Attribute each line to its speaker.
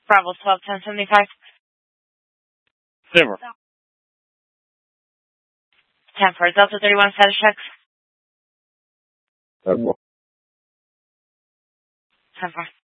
Speaker 1: Bravo 12, 1075.
Speaker 2: Simmer.
Speaker 1: 10 for Delta 31 status check.
Speaker 2: 10
Speaker 1: 10 for.